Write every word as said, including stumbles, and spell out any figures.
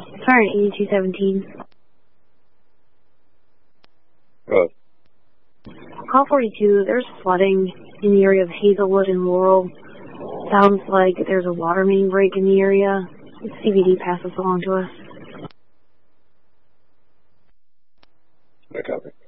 Sorry, eighty-two seventeen. Good. Call forty-two, there's flooding in the area of Hazelwood and Laurel. Sounds like there's a water main break in the area. C B D passed this along to us. I copy.